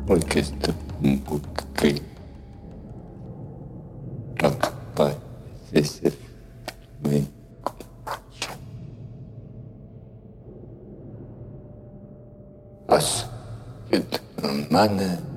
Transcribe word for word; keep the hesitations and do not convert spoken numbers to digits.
Orchestra Bucchi. Occupy excessive me. Us. Good. Mana.